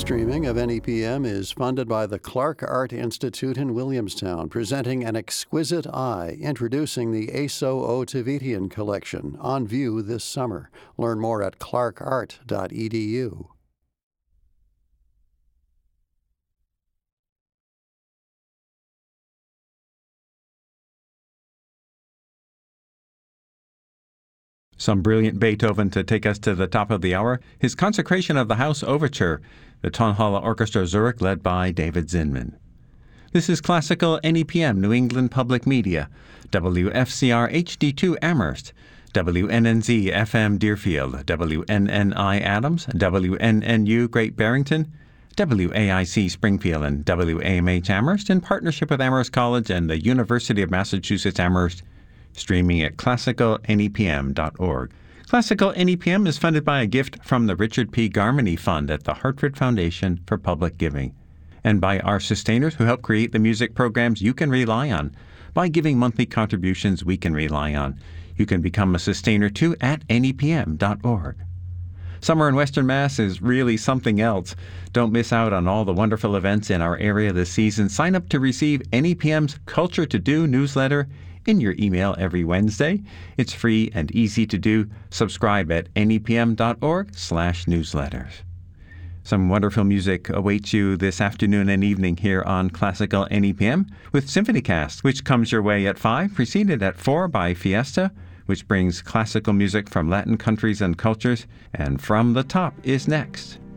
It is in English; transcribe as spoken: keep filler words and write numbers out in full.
streaming of N E P M is funded by the Clark Art Institute in Williamstown, presenting An Exquisite Eye, introducing the Aso Ottavitian collection, on view this summer. Learn more at clark art dot e d u. Some brilliant Beethoven to take us to the top of the hour. His Consecration of the House Overture, the Tonhalle Orchestra Zurich, led by David Zinman. This is Classical N E P M, New England Public Media, W F C R H D two Amherst, W N N Z F M Deerfield, W N N I Adams, W N N U Great Barrington, W A I C Springfield, and W A M H Amherst, in partnership with Amherst College and the University of Massachusetts Amherst, streaming at classical N E P M dot org. Classical N E P M is funded by a gift from the Richard P. Garmany Fund at the Hartford Foundation for Public Giving, and by our sustainers who help create the music programs you can rely on. By giving monthly contributions we can rely on. You can become a sustainer too at N E P M dot org. Summer in Western Mass is really something else. Don't miss out on all the wonderful events in our area this season. Sign up to receive N E P M's Culture to Do newsletter in your email every Wednesday. It's free and easy to do. Subscribe at N E P M dot org slash newsletters. Some wonderful music awaits you this afternoon and evening here on Classical N E P M with SymphonyCast, which comes your way at five, preceded at four by Fiesta, which brings classical music from Latin countries and cultures, and From the Top is next.